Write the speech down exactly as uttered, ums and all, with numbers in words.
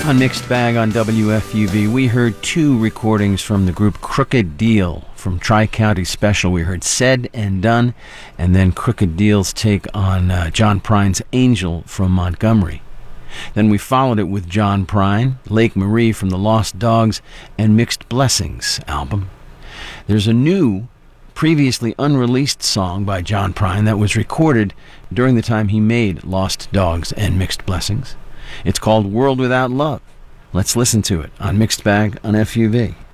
On Mixed Bag on W F U V, we heard two recordings from the group Crooked Deal. From Tri-County Special, we heard Said and Done, and then Crooked Deal's take on uh, John Prine's Angel from Montgomery. Then we followed it with John Prine, Lake Marie from the Lost Dogs, and Mixed Blessings album. There's a new, previously unreleased song by John Prine that was recorded during the time he made Lost Dogs and Mixed Blessings. It's called World Without Love. Let's listen to it on Mixed Bag on F U V.